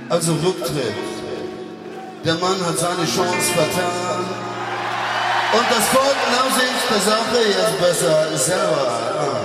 Also Rücktritt. Der Mann hat seine Chance vertan. Und das Volk in Aussicht der Sache jetzt besser selber.